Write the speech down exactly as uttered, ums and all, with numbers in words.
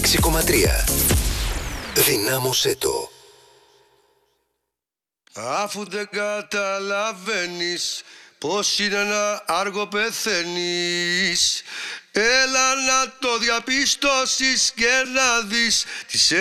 έξι κόμμα τρία. Δυνάμωσέ το. Αφού δεν καταλαβαίνεις πως είναι να άργο πεθαίνεις, έλα να το διαπιστώσεις και να δεις τις